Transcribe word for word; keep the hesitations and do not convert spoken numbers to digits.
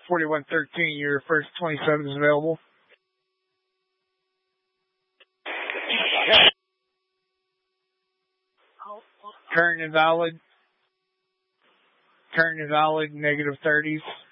forty-one thirteen, your first twenty-seven is available. Current invalid. Current invalid, negative thirties.